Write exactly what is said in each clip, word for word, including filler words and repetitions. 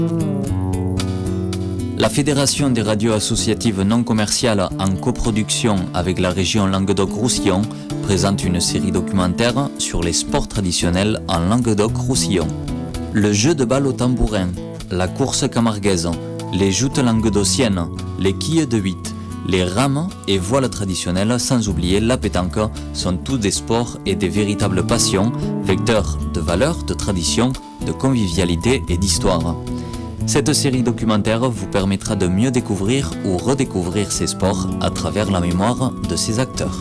La Fédération des radios associatives non commerciales en coproduction avec la région Languedoc-Roussillon présente une série documentaire sur les sports traditionnels en Languedoc-Roussillon. Le jeu de balle au tambourin, la course camarguaise, les joutes languedociennes, les quilles de huit, les rames et voiles traditionnelles, sans oublier la pétanque, sont tous des sports et des véritables passions, vecteurs de valeurs, de traditions, de convivialité et d'histoire. Cette série documentaire vous permettra de mieux découvrir ou redécouvrir ces sports à travers la mémoire de ses acteurs.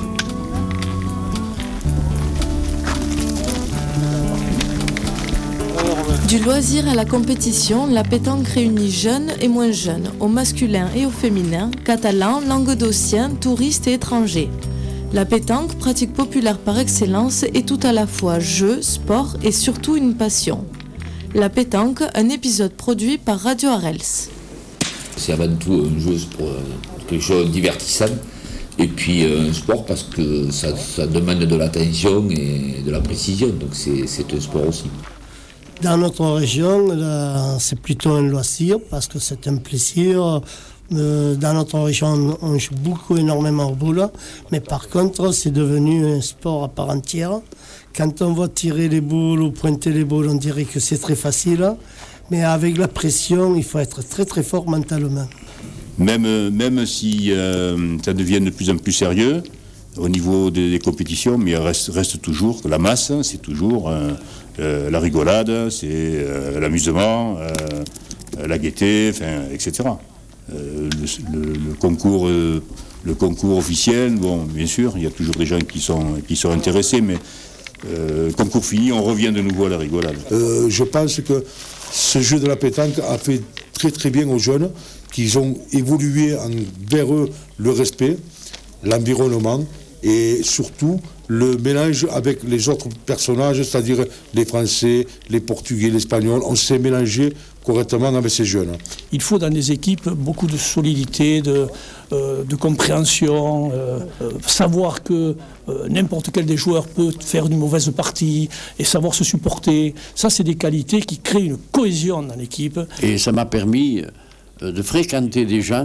Du loisir à la compétition, la pétanque réunit jeunes et moins jeunes, au masculin et au féminin, catalans, languedociens, touristes et étrangers. La pétanque, pratique populaire par excellence, est tout à la fois jeu, sport et surtout une passion. La pétanque, un épisode produit par Radio Arels. C'est avant tout un jeu pour quelque chose de divertissant et puis un sport parce que ça, ça demande de l'attention et de la précision, donc c'est, c'est un sport aussi. Dans notre région, là, c'est plutôt un loisir parce que c'est un plaisir. Euh, dans notre région, on joue beaucoup, énormément au boule, mais par contre, c'est devenu un sport à part entière. Quand on voit tirer les boules ou pointer les boules, on dirait que c'est très facile, mais avec la pression, il faut être très très fort mentalement. Même, même si euh, ça devient de plus en plus sérieux au niveau des, des compétitions, mais il reste, reste toujours que la masse, c'est toujours euh, euh, la rigolade, c'est euh, l'amusement, euh, la gaieté, enfin, et cetera. Euh, le, le, le, concours, euh, le concours officiel, bon, bien sûr, il y a toujours des gens qui sont, qui sont intéressés, mais euh, concours fini, on revient de nouveau à la rigolade. Euh, je pense que ce jeu de la pétanque a fait très très bien aux jeunes, qui ont évolué en, vers eux le respect, l'environnement et surtout le mélange avec les autres personnages, c'est-à-dire les Français, les Portugais, l'Espagnol. On s'est mélangé correctement avec ces jeunes. Il faut dans des équipes beaucoup de solidité, de, euh, de compréhension, euh, euh, savoir que euh, n'importe quel des joueurs peut faire une mauvaise partie et savoir se supporter. Ça, c'est des qualités qui créent une cohésion dans l'équipe. Et ça m'a permis de fréquenter des gens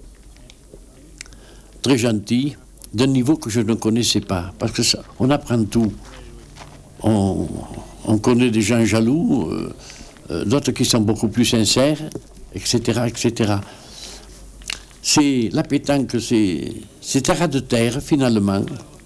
très gentils, d'un niveau que je ne connaissais pas. Parce que ça, on apprend tout. On, on connaît des gens jaloux, euh, euh, d'autres qui sont beaucoup plus sincères, et cetera, et cetera. C'est, la pétanque, c'est, c'est un ras de terre, finalement.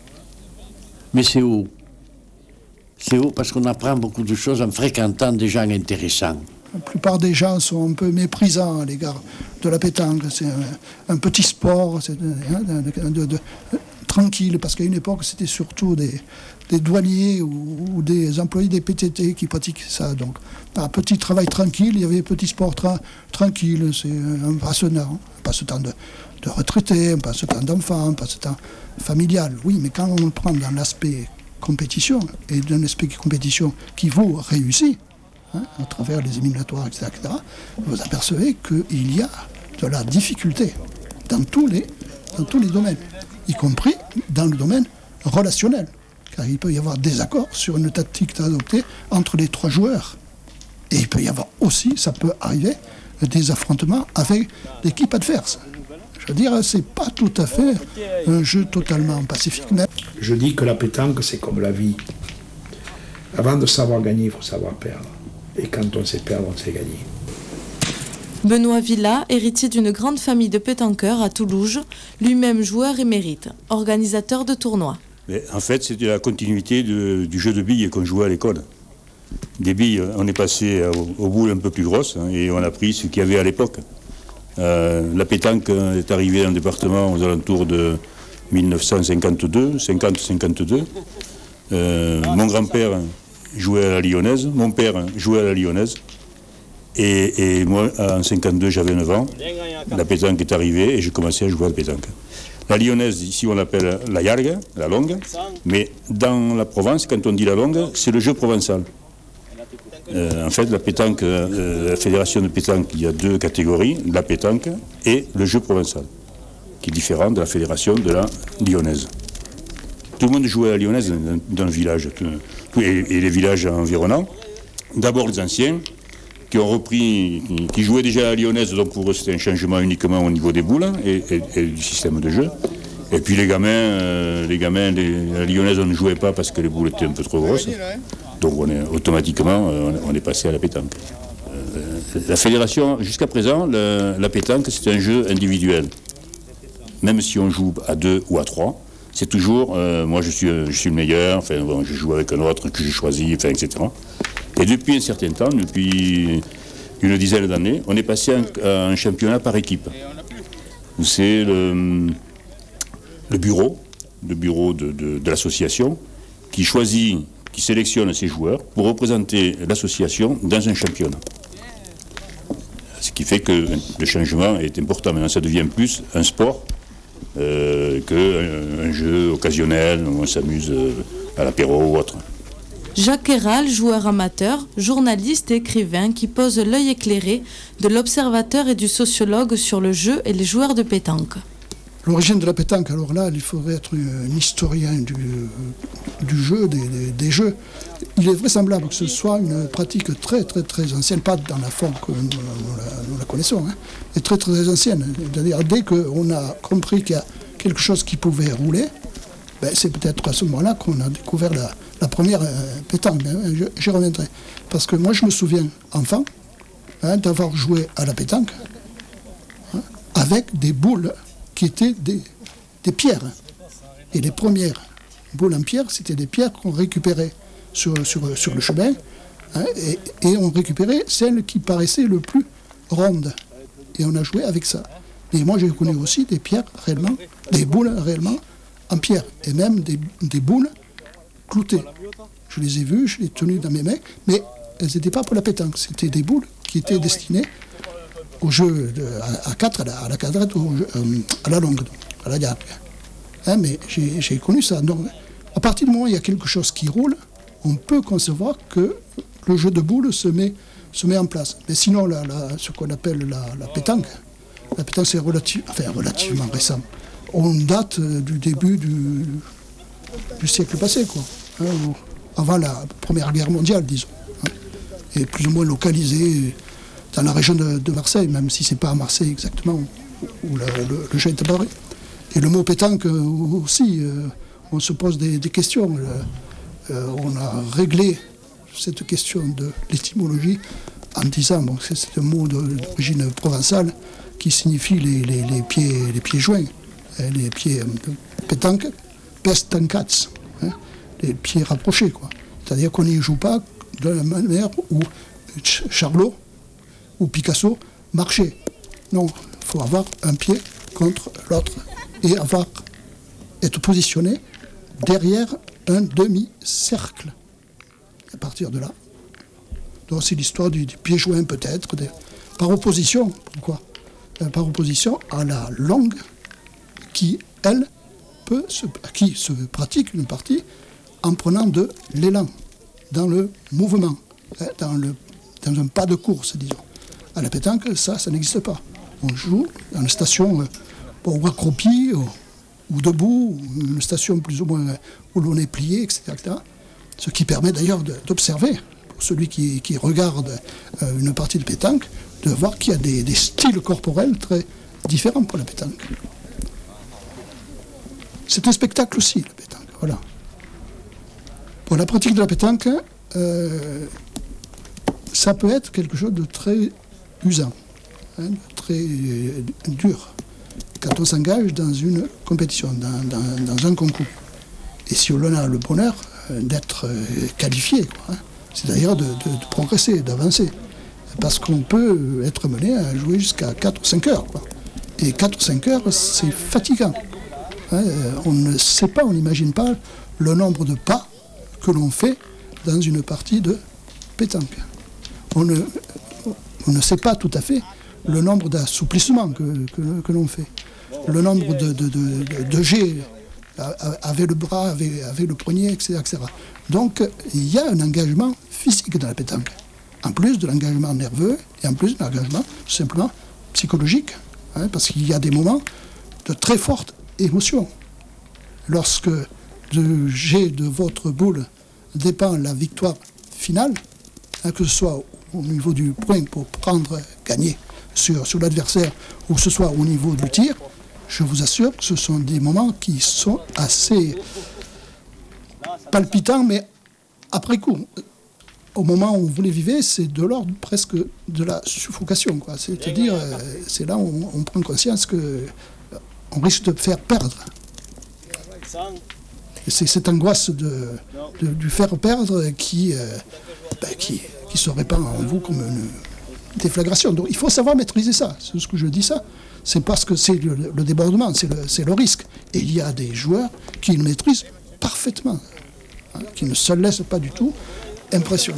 Mais c'est haut. C'est haut parce qu'on apprend beaucoup de choses en fréquentant des gens intéressants. La plupart des gens sont un peu méprisants à l'égard de la pétanque. C'est un, un petit sport, c'est hein, de, de, de, tranquille, parce qu'à une époque, c'était surtout des, des douaniers ou, ou des employés des P T T qui pratiquaient ça. Donc, un petit travail tranquille, il y avait un petit sport tra- tranquille, c'est un passe-temps, un passe-temps de, de retraités, un passe-temps d'enfants, un passe-temps familial. Oui, mais quand on le prend dans l'aspect compétition, et dans l'aspect compétition qui vous réussit, Hein, à travers les éliminatoires, et cetera, et cetera, vous apercevez qu'il y a de la difficulté dans tous les, dans tous les domaines, y compris dans le domaine relationnel. Car il peut y avoir des accords sur une tactique à adopter entre les trois joueurs. Et il peut y avoir aussi, ça peut arriver, des affrontements avec l'équipe adverse. Je veux dire, c'est pas tout à fait un jeu totalement pacifique. Mais... Je dis que la pétanque, c'est comme la vie. Avant de savoir gagner, il faut savoir perdre. Et quand on sait perdre, on sait gagner. Benoît Villa, héritier d'une grande famille de pétanqueurs à Toulouse, lui-même joueur émérite, organisateur de tournois. Mais en fait, c'était la continuité de, du jeu de billes qu'on jouait à l'école. Des billes, on est passé aux, aux boules un peu plus grosses hein, et on a pris ce qu'il y avait à l'époque. Euh, la pétanque est arrivée dans le département aux alentours de dix-neuf cent cinquante-deux, cinquante cinquante-deux. Euh, mon grand-père jouait à la Lyonnaise, mon père jouait à la Lyonnaise, et, et moi, en cinquante-deux, j'avais neuf ans. La pétanque est arrivée et j'ai commencé à jouer à la pétanque. La Lyonnaise, ici, on l'appelle la yargue, la longue, mais dans la Provence, quand on dit la longue, c'est le jeu provençal. Euh, en fait, la pétanque, euh, la fédération de pétanque, il y a deux catégories, la pétanque et le jeu provençal, qui est différent de la fédération de la Lyonnaise. Tout le monde jouait à la Lyonnaise dans, dans le village, tout, et, et les villages environnants. D'abord les anciens, qui ont repris, qui, qui jouaient déjà à la lyonnaise, donc pour eux c'était un changement uniquement au niveau des boules et, et, et du système de jeu. Et puis les gamins, euh, les gamins, les, la lyonnaise on ne jouait pas parce que les boules étaient un peu trop grosses. Donc on est, automatiquement euh, on est passé à la pétanque. Euh, la fédération, jusqu'à présent, la, la pétanque c'est un jeu individuel. Même si on joue à deux ou à trois, c'est toujours, euh, moi je suis, je suis le meilleur, enfin bon, je joue avec un autre que j'ai choisi, enfin, et cetera. Et depuis un certain temps, depuis une dizaine d'années, on est passé à un championnat par équipe. Où c'est le, le bureau, le bureau de, de, de l'association, qui choisit, qui sélectionne ses joueurs pour représenter l'association dans un championnat. Ce qui fait que le changement est important. Maintenant, ça devient plus un sport euh, qu'un un jeu occasionnel où on s'amuse euh, à l'apéro ou autre. Jacques Héral, joueur amateur, journaliste et écrivain qui pose l'œil éclairé de l'observateur et du sociologue sur le jeu et les joueurs de pétanque. L'origine de la pétanque, alors là, il faudrait être un historien du, du jeu, des, des, des jeux. Il est vraisemblable que ce soit une pratique très très très ancienne, pas dans la forme que nous, nous, la, nous la connaissons, hein, mais très très ancienne. C'est-à-dire dès qu'on a compris qu'il y a quelque chose qui pouvait rouler, ben, c'est peut-être à ce moment-là qu'on a découvert la, la première euh, pétanque. Hein, j'y reviendrai. Parce que moi je me souviens, enfant, hein, d'avoir joué à la pétanque hein, avec des boules qui étaient des, des pierres. Et les premières boules en pierre, c'était des pierres qu'on récupérait sur, sur, sur le chemin, hein, et, et on récupérait celles qui paraissaient le plus rondes. Et on a joué avec ça. Et moi, j'ai connu aussi des pierres réellement, des boules réellement en pierre, et même des, des boules cloutées. Je les ai vues, je les ai tenues dans mes mains, mais elles n'étaient pas pour la pétanque. C'était des boules qui étaient destinées au jeu de, à, à quatre, à la, à la quadrate, ou euh, à la longue, à la garde. Hein, mais j'ai, j'ai connu ça. Donc, à partir du moment où il y a quelque chose qui roule, on peut concevoir que le jeu de boules se met, se met en place. Mais sinon, la, la, ce qu'on appelle la, la pétanque, la pétanque c'est relativ, enfin, relativement récent. On date du début du, du siècle passé, quoi. Hein, avant la Première Guerre mondiale, disons. Hein, et plus ou moins localisé dans la région de, de Marseille, même si ce n'est pas à Marseille exactement où, où la, le, le jeu est apparu. Et le mot pétanque aussi, euh, on se pose des, des questions. Euh, on a réglé cette question de l'étymologie en disant, bon, c'est, c'est un mot de, d'origine provençale qui signifie les, les, les, pieds, les pieds joints, hein, les pieds euh, pétanque, pestancats, hein, les pieds rapprochés, quoi. C'est-à-dire qu'on n'y joue pas de la manière où Charlot ou Picasso marchaient. Non, il faut avoir un pied contre l'autre et avoir, être positionné derrière un demi-cercle. À partir de là. Donc c'est l'histoire du, du pied joint peut-être, des, par opposition, pourquoi euh, par opposition à la langue qui, elle, peut se, qui se pratique une partie en prenant de l'élan, dans le mouvement, hein, dans, le, dans un pas de course, disons. À la pétanque, ça, ça n'existe pas. On joue dans une station euh, bon, ou accroupi, ou, ou debout, ou une station plus ou moins où l'on est plié, et cetera, et cetera. Ce qui permet d'ailleurs de, d'observer, pour celui qui, qui regarde euh, une partie de pétanque, de voir qu'il y a des, des styles corporels très différents pour la pétanque. C'est un spectacle aussi, la pétanque, voilà. Pour la pratique de la pétanque, euh, ça peut être quelque chose de très usant, hein, de très euh, dur, quand on s'engage dans une compétition, dans, dans, dans un concours. Et si on a le bonheur d'être qualifié, quoi, hein, c'est-à-dire de, de, de progresser, d'avancer. Parce qu'on peut être mené à jouer jusqu'à quatre ou cinq heures. Quoi. Et quatre ou cinq heures, c'est fatigant. Hein, on ne sait pas, on n'imagine pas le nombre de pas que l'on fait dans une partie de pétanque. On ne, on ne sait pas tout à fait le nombre d'assouplissements que, que, que l'on fait. Le nombre de, de, de, de, de jets avec le bras, avec, avec le poignet, et cetera, et cetera. Donc, il y a un engagement physique dans la pétanque, en plus de l'engagement nerveux et en plus de l'engagement tout simplement psychologique, hein, parce qu'il y a des moments de très forte émotion. Lorsque le jet de votre boule dépend la victoire finale, hein, que ce soit au niveau du point pour prendre, gagner sur, sur l'adversaire, ou que ce soit au niveau du tir, je vous assure que ce sont des moments qui sont assez palpitants, mais après coup. Au moment où vous les vivez, c'est de l'ordre presque de la suffocation, quoi. C'est-à-dire, euh, c'est là où on, on prend conscience qu'on risque de faire perdre. Et c'est cette angoisse de, de, du faire perdre qui, euh, ben, qui, qui se répand en vous comme une déflagration. Donc il faut savoir maîtriser ça. C'est ce que je dis ça. C'est parce que c'est le, le débordement, c'est le, c'est le risque. Et il y a des joueurs qui le maîtrisent parfaitement, hein, qui ne se laissent pas du tout impressionné.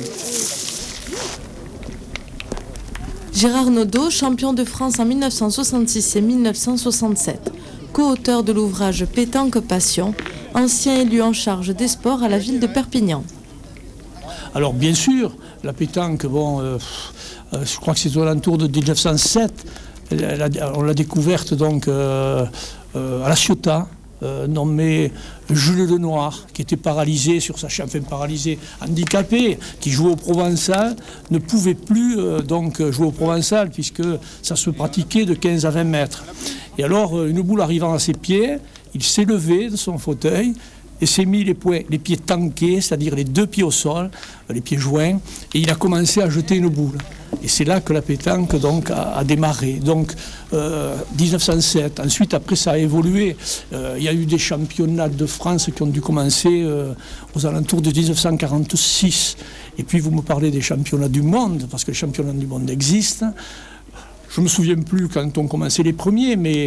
Gérard Naudot, champion de France en mille neuf cent soixante-six et mille neuf cent soixante-sept, co-auteur de l'ouvrage Pétanque Passion, ancien élu en charge des sports à la ville de Perpignan. Alors bien sûr, la pétanque, bon, euh, euh, je crois que c'est aux alentours de mille neuf cent sept, elle a, on l'a découverte donc euh, euh, à La Ciotat. Euh, nommé Jules Lenoir, qui était paralysé sur sa chaîne, enfin paralysé, handicapé, qui jouait au Provençal, ne pouvait plus euh, donc jouer au Provençal puisque ça se pratiquait de quinze à vingt mètres. Et alors, euh, une boule arrivant à ses pieds, il s'est levé de son fauteuil et s'est mis les, poings, les pieds tankés, c'est-à-dire les deux pieds au sol, les pieds joints, et il a commencé à jeter une boule. Et c'est là que la pétanque donc, a, a démarré. Donc, euh, mille neuf cent sept. Ensuite, après, ça a évolué. Euh, il y a eu des championnats de France qui ont dû commencer euh, aux alentours de mille neuf cent quarante-six. Et puis, vous me parlez des championnats du monde, parce que les championnats du monde existent. Je ne me souviens plus quand ont commencé les premiers, mais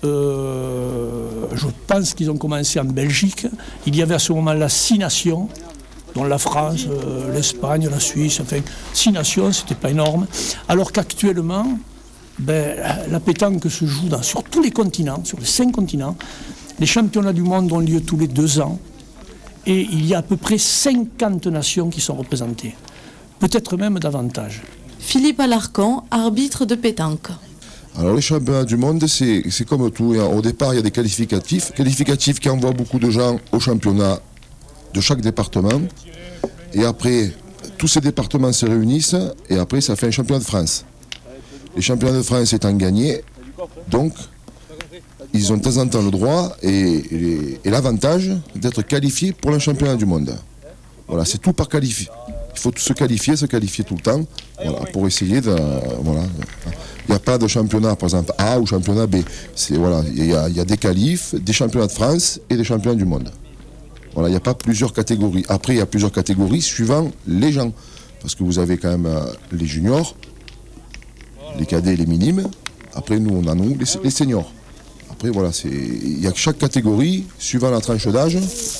euh, je pense qu'ils ont commencé en Belgique. Il y avait à ce moment-là six nations, dont la France, euh, l'Espagne, la Suisse, enfin six nations, c'était pas énorme. Alors qu'actuellement, ben, la pétanque se joue dans, sur tous les continents, sur les cinq continents. Les championnats du monde ont lieu tous les deux ans. Et il y a à peu près cinquante nations qui sont représentées. Peut-être même davantage. Philippe Alarcon, arbitre de pétanque. Alors les championnats du monde, c'est, c'est comme tout. Au départ, il y a des qualificatifs. Qualificatifs qui envoient beaucoup de gens au championnat de chaque département. Et après, tous ces départements se réunissent et après, ça fait un championnat de France. Les championnats de France étant gagnés, donc, ils ont de temps en temps le droit et, et, et l'avantage d'être qualifiés pour le championnat du monde. Voilà, c'est tout par qualifié. Il faut se qualifier, se qualifier tout le temps, voilà, pour essayer de... Voilà. Il n'y a pas de championnat, par exemple, A ou championnat B. C'est, voilà, il y a, il y a des qualifs, des championnats de France et des championnats du monde. Voilà, il n'y a pas plusieurs catégories. Après, il y a plusieurs catégories suivant les gens. Parce que vous avez quand même euh, les juniors, les cadets et les minimes. Après, nous, on a nous, les, les seniors. Après, voilà, c'est, il y a chaque catégorie, suivant la tranche d'âge,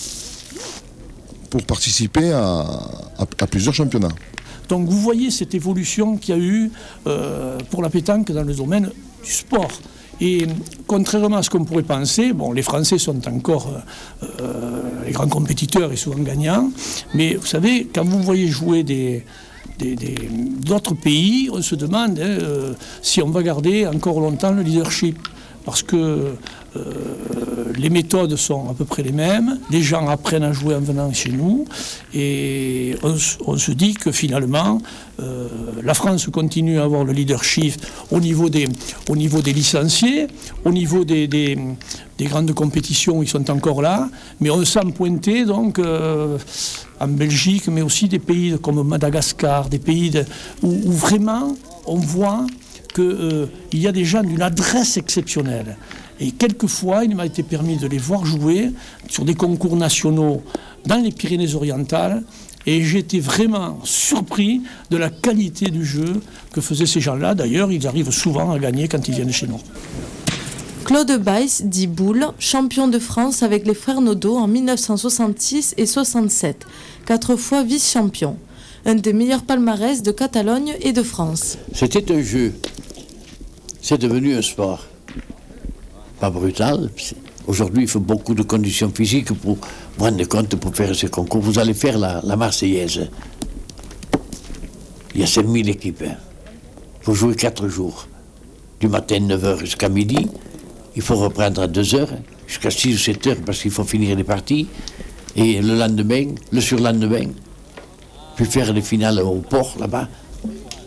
pour participer à, à, à plusieurs championnats. Donc vous voyez cette évolution qu'il y a eu euh, pour la pétanque dans le domaine du sport. Et contrairement à ce qu'on pourrait penser, bon, les Français sont encore euh, les grands compétiteurs et souvent gagnants, mais vous savez, quand vous voyez jouer des, des, des, d'autres pays, on se demande hein, euh, si on va garder encore longtemps le leadership. Parce que euh, les méthodes sont à peu près les mêmes, les gens apprennent à jouer en venant chez nous, et on, on se dit que finalement, euh, la France continue à avoir le leadership au niveau des, au niveau des licenciés, au niveau des, des, des grandes compétitions, ils sont encore là, mais on sent pointer donc euh, en Belgique, mais aussi des pays comme Madagascar, des pays de, où, où vraiment on voit qu'il euh, y a des gens d'une adresse exceptionnelle. Et quelquefois, il m'a été permis de les voir jouer sur des concours nationaux dans les Pyrénées-Orientales. Et j'étais vraiment surpris de la qualité du jeu que faisaient ces gens-là. D'ailleurs, ils arrivent souvent à gagner quand ils viennent chez nous. Claude Baïs, dit Boule, champion de France avec les frères Naudot en mille neuf cent soixante-six et soixante-sept, quatre fois vice-champion. Un des meilleurs palmarès de Catalogne et de France. C'était un jeu. C'est devenu un sport. Pas brutal. Aujourd'hui, il faut beaucoup de conditions physiques pour prendre compte pour faire ces concours. Vous allez faire la, la Marseillaise. Il y a cinq mille équipes. Il faut jouer quatre jours. Du matin neuf heures jusqu'à midi. Il faut reprendre à deux heures, jusqu'à six ou sept heures parce qu'il faut finir les parties. Et le lendemain, le surlendemain, puis faire les finales au port là-bas.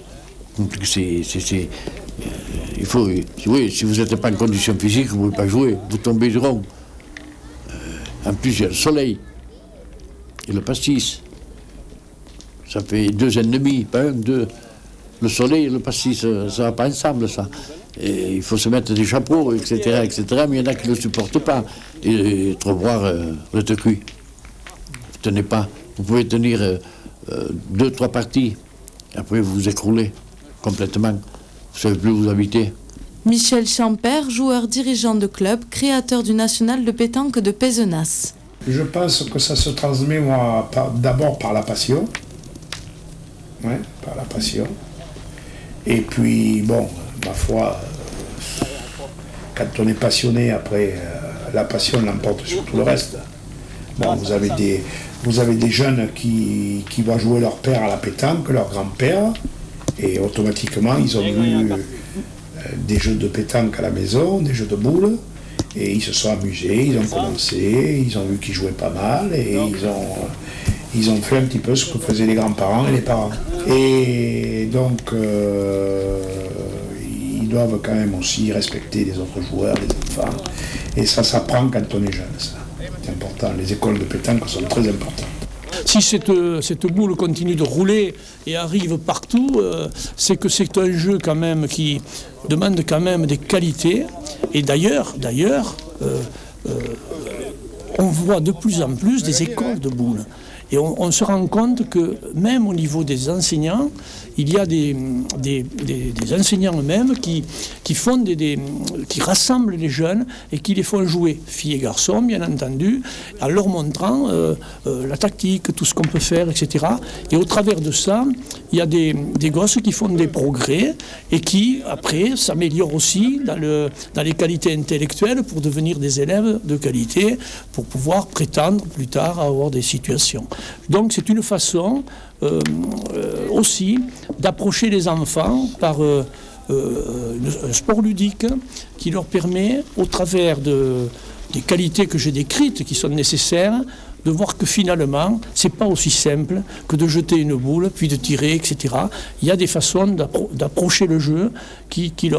c'est, c'est, c'est, euh, il faut, oui, si vous n'êtes pas en condition physique, vous ne pouvez pas jouer, vous tombez du rond. Euh, en plus, il y a le soleil et le pastis. Ça fait deux ennemis, pas un, deux. Le soleil et le pastis, ça ne va pas ensemble, ça. Et il faut se mettre des chapeaux, et cetera, et cetera. Mais il y en a qui ne le supportent pas. Et, et trop boire, euh, vous êtes cuit. Vous ne tenez pas. Vous pouvez tenir euh, euh, deux, trois parties. Après, vous vous écroulez complètement. Vous ne savez plus où vous habiter. Michel Champère, joueur dirigeant de club, créateur du national de pétanque de Pézenas. Je pense que ça se transmet, moi, par, d'abord par la passion. Ouais, par la passion. Et puis, bon, ma foi, euh, quand on est passionné, après, euh, la passion l'emporte sur tout le reste. Bon, vous avez des, vous avez des jeunes qui, qui vont jouer leur père à la pétanque, leur grand-père, et automatiquement, ils ont vu euh, des jeux de pétanque à la maison, des jeux de boules, et ils se sont amusés, ils ont commencé, ils ont vu qu'ils jouaient pas mal, et ils ont... Ils ont fait un petit peu ce que faisaient les grands-parents et les parents. Et donc, euh, ils doivent quand même aussi respecter les autres joueurs, les enfants. Et ça s'apprend quand on est jeune, ça. C'est important. Les écoles de pétanque sont très importantes. Si cette, cette boule continue de rouler et arrive partout, euh, c'est que c'est un jeu quand même qui demande quand même des qualités. Et d'ailleurs, d'ailleurs, euh, euh, on voit de plus en plus des écoles de boules. Et on, on se rend compte que même au niveau des enseignants, il y a des, des, des, des enseignants eux-mêmes qui, qui, font des, des, qui rassemblent les jeunes et qui les font jouer, filles et garçons bien entendu, en leur montrant euh, euh, la tactique, tout ce qu'on peut faire, et cetera. Et au travers de ça, il y a des, des gosses qui font des progrès et qui, après, s'améliorent aussi dans, le, dans les qualités intellectuelles pour devenir des élèves de qualité, pour pouvoir prétendre plus tard à avoir des situations. Donc c'est une façon euh, euh, aussi d'approcher les enfants par euh, euh, un sport ludique qui leur permet, au travers de, des qualités que j'ai décrites qui sont nécessaires, de voir que finalement, c'est pas aussi simple que de jeter une boule, puis de tirer, et cetera. Il y a des façons d'appro- d'approcher le jeu qui, qui leur